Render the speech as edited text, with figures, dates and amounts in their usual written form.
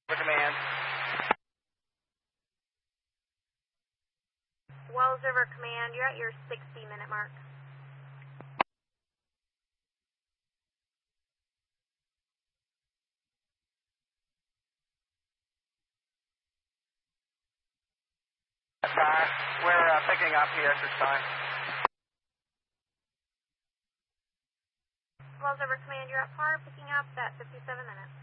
For command. Wells River Command, you're at your 60-minute mark. We're picking up here at this time. Wells River Command, you're at par, picking up at 57 minutes.